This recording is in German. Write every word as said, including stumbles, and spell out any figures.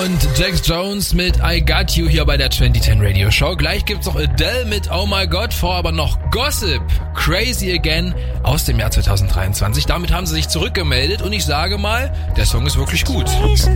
und Jax Jones mit I Got You hier bei der zwanzig zehn Radio Show. Gleich gibt's noch Adele mit Oh My God, vor aber noch Gossip, Crazy Again aus dem Jahr zwanzig dreiundzwanzig. Damit haben sie sich zurückgemeldet und ich sage mal, der Song ist wirklich gut.